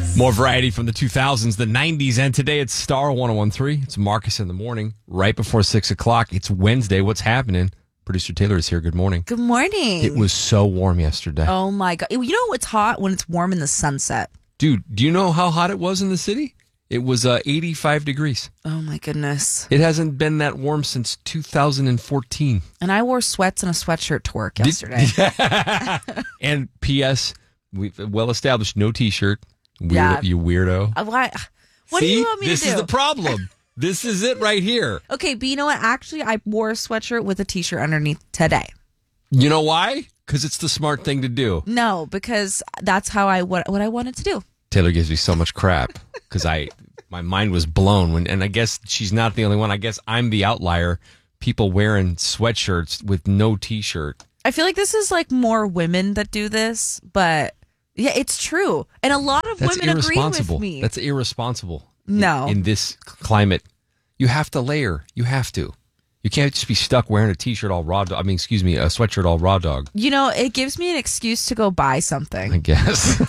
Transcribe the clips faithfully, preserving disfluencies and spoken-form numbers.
More variety from the two thousands, the nineties, and today it's Star one oh one three. It's Marcus in the morning, right before six o'clock. It's Wednesday. What's happening? Producer Taylor is here. Good morning. Good morning. It was so warm yesterday. Oh, my God. You know what's hot? When it's warm in the sunset. Dude, do you know how hot it was in the city? It was uh, eighty-five degrees. Oh, my goodness. It hasn't been that warm since two thousand fourteen. And I wore sweats and a sweatshirt to work yesterday. Did, and P S, we well established, no T-shirt. Weird, Yeah. You weirdo. Uh, What, what See? do you want me This to do? is the problem. This is it right here. Okay, but you know what? Actually, I wore a sweatshirt with a T-shirt underneath today. You know why? Because it's the smart thing to do. No, because that's how I what, what I wanted to do. Taylor gives me so much crap because I my mind was blown when, and I guess she's not the only one. I guess I'm the outlier. People wearing sweatshirts with no T-shirt. I feel like this is like more women that do this, but yeah, it's true, and a lot of That's women agree irresponsible. with me. That's irresponsible. No, in, in this climate, you have to layer. You have to. You can't just be stuck wearing a T-shirt all raw. Dog. I mean, excuse me, a sweatshirt all raw dog. You know, it gives me an excuse to go buy something. I guess.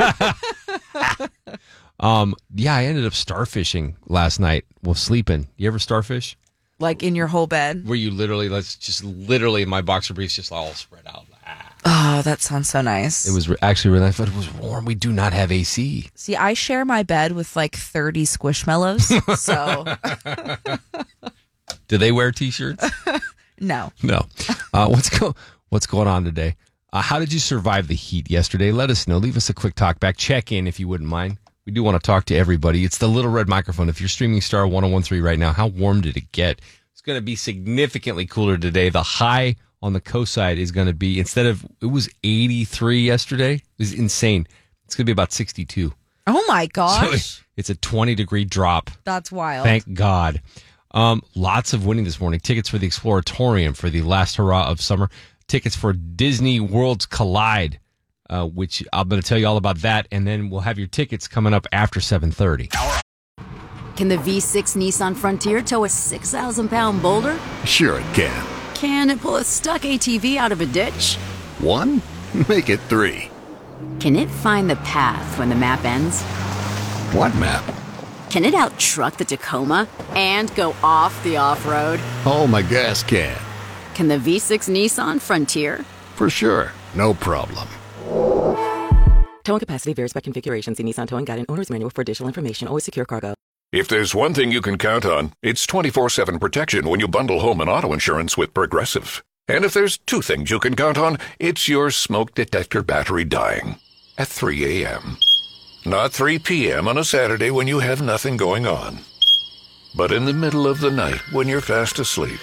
um, yeah, I ended up starfishing last night while sleeping. You ever starfish? Like in your whole bed? Where you literally, let's just literally, my boxer briefs just all spread out. Oh, that sounds so nice. It was re- actually really nice, but it was warm. We do not have A C. See, I share my bed with like thirty Squishmallows, so... Do they wear T-shirts? No. No. Uh, what's go What's going on today? Uh, how did you survive the heat yesterday? Let us know. Leave us a quick talk back. Check in if you wouldn't mind. We do want to talk to everybody. It's the little red microphone. If you're streaming Star one oh one three right now, how warm did it get? It's going to be significantly cooler today. The high on the coast side is going to be, instead of, it was eighty-three yesterday. It was insane. It's going to be about sixty-two. Oh my gosh. So it's a twenty degree drop. That's wild. Thank God. Um, lots of winning this morning. Tickets for the Exploratorium for the last hurrah of summer. Tickets for Disney Worlds Collide, uh, which I'm going to tell you all about that. And then we'll have your tickets coming up after seven thirty. Can the V six Nissan Frontier tow a six thousand pound boulder? Sure it can. Can it pull a stuck A T V out of a ditch? One? Make it three. Can it find the path when the map ends? What map? Can it out-truck the Tacoma and go off the off-road? Oh, my gas can. Can the V six Nissan Frontier? For sure. No problem. Towing capacity varies by configuration. See Nissan Towing Guide and Owner's Manual for additional information. Always secure cargo. If there's one thing you can count on, it's twenty-four seven protection when you bundle home and auto insurance with Progressive. And if there's two things you can count on, it's your smoke detector battery dying at three a.m. Not three p.m. on a Saturday when you have nothing going on, but in the middle of the night when you're fast asleep.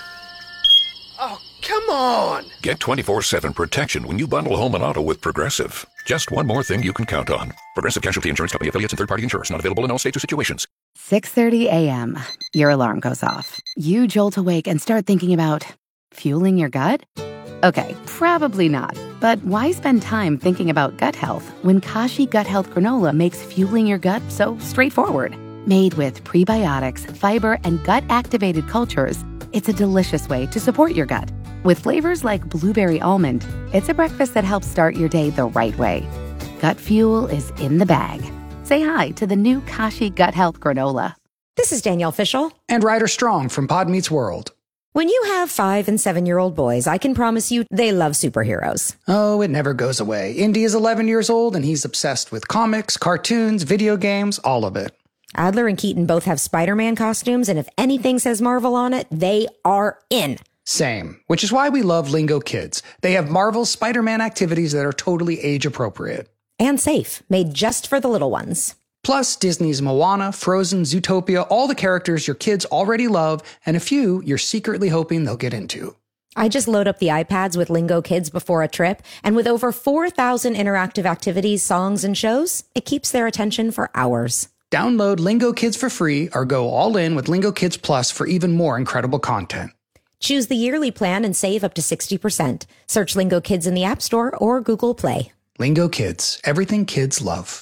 Oh, come on! Get twenty-four seven protection when you bundle home and auto with Progressive. Just one more thing you can count on. Progressive Casualty Insurance Company affiliates and third-party insurers. Not available in all states or situations. six thirty a.m. Your alarm goes off. You jolt awake and start thinking about fueling your gut? Okay, probably not. But why spend time thinking about gut health when Kashi Gut Health Granola makes fueling your gut so straightforward? Made with prebiotics, fiber, and gut-activated cultures, it's a delicious way to support your gut. With flavors like blueberry almond, it's a breakfast that helps start your day the right way. Gut fuel is in the bag. Say hi to the new Kashi Gut Health Granola. This is Danielle Fishel. And Ryder Strong from Pod Meets World. When you have five and seven-year-old boys, I can promise you they love superheroes. Oh, it never goes away. Indy is eleven years old, and he's obsessed with comics, cartoons, video games, all of it. Adler and Keaton both have Spider-Man costumes, and if anything says Marvel on it, they are in. Same, which is why we love Lingo Kids. They have Marvel's Spider-Man activities that are totally age-appropriate. And safe, made just for the little ones. Plus, Disney's Moana, Frozen, Zootopia, all the characters your kids already love, and a few you're secretly hoping they'll get into. I just load up the iPads with Lingo Kids before a trip, and with over four thousand interactive activities, songs, and shows, it keeps their attention for hours. Download Lingo Kids for free or go all in with Lingo Kids Plus for even more incredible content. Choose the yearly plan and save up to sixty percent. Search Lingo Kids in the App Store or Google Play. Lingo Kids, everything kids love.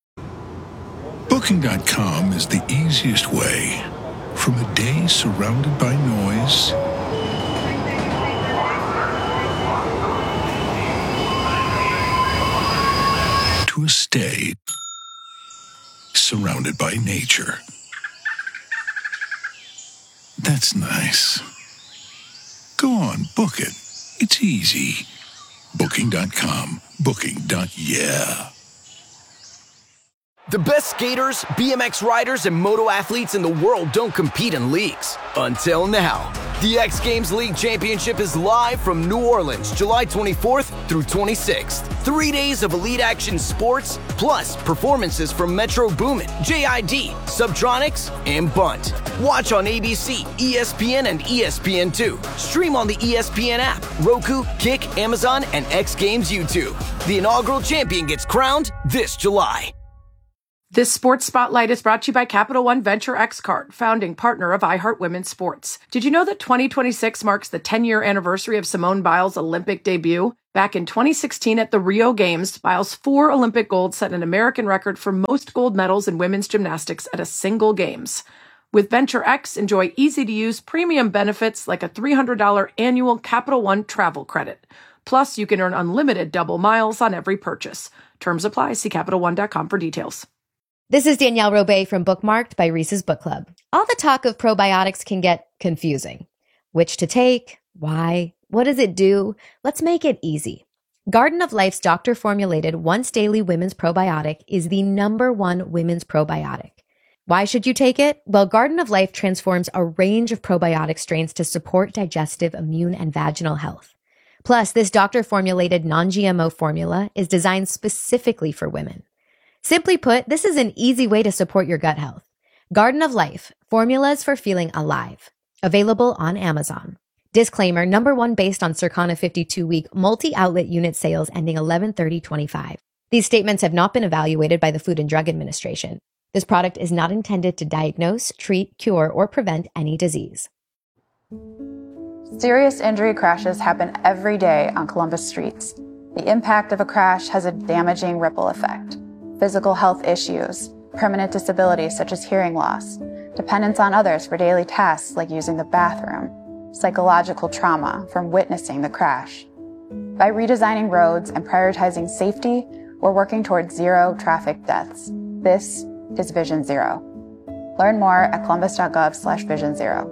Booking dot com is the easiest way. From a day surrounded by noise to a stay surrounded by nature. That's nice. Go on, book it. It's easy. Booking dot com. Booking. Yeah. The best skaters, B M X riders, and moto athletes in the world don't compete in leagues. Until now. The X Games League Championship is live from New Orleans, July twenty-fourth through twenty-sixth. Three days of elite action sports, plus performances from Metro Boomin, J I D, Subtronics, and Bunt. Watch on A B C, E S P N, and E S P N two. Stream on the E S P N app, Roku, Kick, Amazon, and X Games YouTube. The inaugural champion gets crowned this July. This Sports Spotlight is brought to you by Capital One Venture X Card, founding partner of iHeart Women's Sports. Did you know that twenty twenty-six marks the ten-year anniversary of Simone Biles' Olympic debut? Back in twenty sixteen at the Rio Games, Biles' four Olympic golds set an American record for most gold medals in women's gymnastics at a single Games. With Venture X, enjoy easy-to-use premium benefits like a three hundred dollars annual Capital One travel credit. Plus, you can earn unlimited double miles on every purchase. Terms apply. See Capital One dot com for details. This is Danielle Robay from Bookmarked by Reese's Book Club. All the talk of probiotics can get confusing. Which to take? Why? What does it do? Let's make it easy. Garden of Life's doctor-formulated once-daily women's probiotic is the number one women's probiotic. Why should you take it? Well, Garden of Life transforms a range of probiotic strains to support digestive, immune, and vaginal health. Plus, this doctor-formulated non-G M O formula is designed specifically for women. Simply put, this is an easy way to support your gut health. Garden of Life, formulas for feeling alive. Available on Amazon. Disclaimer, number one based on Circana fifty-two week multi-outlet unit sales ending eleven thirty twenty-five. These statements have not been evaluated by the Food and Drug Administration. This product is not intended to diagnose, treat, cure, or prevent any disease. Serious injury crashes happen every day on Columbus streets. The impact of a crash has a damaging ripple effect. Physical health issues, permanent disabilities such as hearing loss, dependence on others for daily tasks like using the bathroom, psychological trauma from witnessing the crash. By redesigning roads and prioritizing safety, we're working towards zero traffic deaths. This is Vision Zero. Learn more at columbus.gov slash vision zero.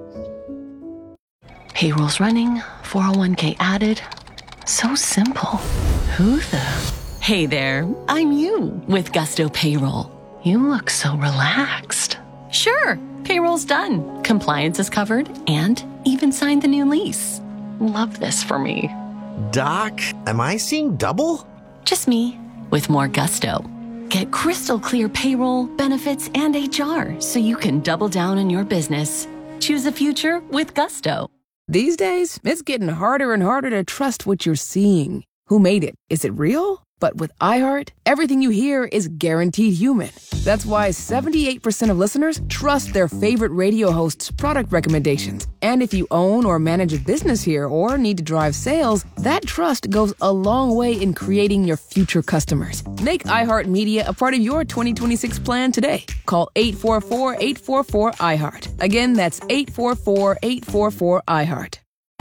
Payroll's running, four oh one k added. So simple. Who the... Hey there, I'm you with Gusto Payroll. You look so relaxed. Sure, payroll's done. Compliance is covered and even signed the new lease. Love this for me. Doc, am I seeing double? Just me with more Gusto. Get crystal clear payroll, benefits, and H R so you can double down on your business. Choose a future with Gusto. These days, it's getting harder and harder to trust what you're seeing. Who made it? Is it real? But with iHeart, everything you hear is guaranteed human. That's why seventy-eight percent of listeners trust their favorite radio hosts' product recommendations. And if you own or manage a business here or need to drive sales, that trust goes a long way in creating your future customers. Make iHeartMedia a part of your twenty twenty-six plan today. Call eight four four, eight four four, iHeart. Again, that's eight four four, eight four four, iHeart.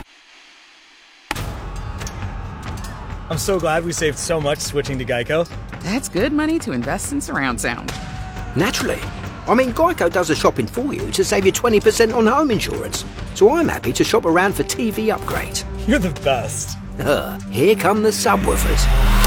I'm so glad we saved so much switching to Geico. That's good money to invest in surround sound. Naturally. I mean, Geico does the shopping for you to save you twenty percent on home insurance. So I'm happy to shop around for T V upgrades. You're the best. Uh, here come the subwoofers.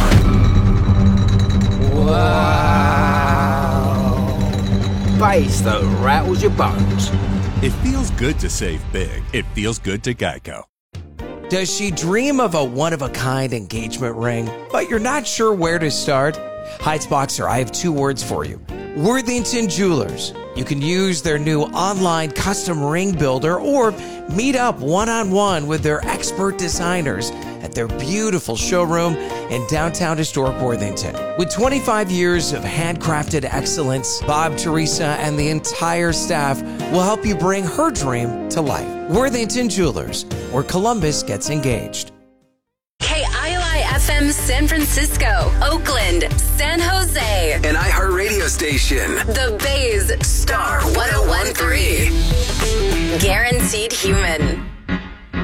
Wow. Bass that rattles your bones. It feels good to save big. It feels good to Geico. Does she dream of a one-of-a-kind engagement ring, but you're not sure where to start? Heights Boxer, I have two words for you. Worthington Jewelers. You can use their new online custom ring builder or meet up one-on-one with their expert designers at their beautiful showroom in downtown historic Worthington. With twenty-five years of handcrafted excellence, Bob, Teresa, and the entire staff will help you bring her dream to life. Worthington Jewelers, where Columbus gets engaged. K I L I F M San Francisco, Oakland, San Jose. An iHeart radio station. The Bays Star one oh one three. Guaranteed Human.